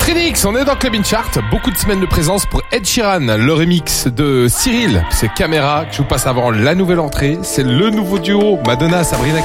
Trinix, on est dans Club In Chart. Beaucoup de semaines de présence pour Ed Sheeran. Le remix de Cyril, c'est Caméra que je vous passe avant la nouvelle entrée. C'est le nouveau duo Madonna, Sabrina